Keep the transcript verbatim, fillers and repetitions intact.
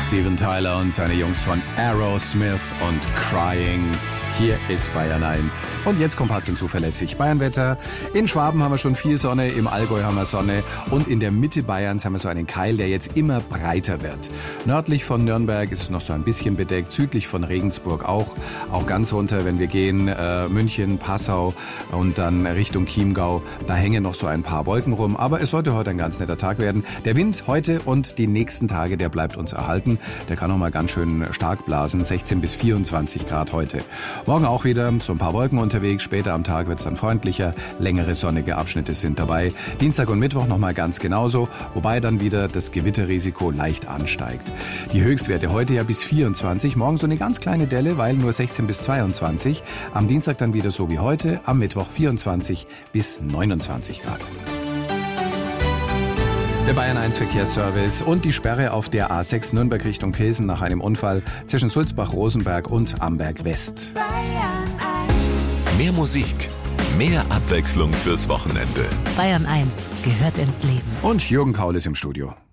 Steven Tyler und seine Jungs von Aerosmith und Crying. Hier ist Bayern eins. Und jetzt kompakt und zuverlässig. Bayernwetter. In Schwaben haben wir schon viel Sonne, im Allgäu haben wir Sonne und in der Mitte Bayerns haben wir so einen Keil, der jetzt immer breiter wird. Nördlich von Nürnberg ist es noch so ein bisschen bedeckt, südlich von Regensburg auch. Auch ganz runter, wenn wir gehen, äh, München, Passau und dann Richtung Chiemgau, da hängen noch so ein paar Wolken rum. Aber es sollte heute ein ganz netter Tag werden. Der Wind heute und die nächsten Tage, der bleibt uns erhalten. Der kann noch mal ganz schön stark blasen, sechzehn bis vierundzwanzig Grad heute. Morgen auch wieder so ein paar Wolken unterwegs. Später am Tag wird es dann freundlicher. Längere sonnige Abschnitte sind dabei. Dienstag und Mittwoch nochmal ganz genauso. Wobei dann wieder das Gewitterrisiko leicht ansteigt. Die Höchstwerte heute ja bis vierundzwanzig. Morgen so eine ganz kleine Delle, weil nur sechzehn bis zweiundzwanzig. Am Dienstag dann wieder so wie heute. Am Mittwoch vierundzwanzig bis neunundzwanzig Grad. Der Bayern eins Verkehrsservice und die Sperre auf der A sechs Nürnberg Richtung Pilsen nach einem Unfall zwischen Sulzbach-Rosenberg und Amberg West. Bayern eins. Mehr Musik, mehr Abwechslung fürs Wochenende. Bayern eins gehört ins Leben. Und Jürgen Kaul ist im Studio.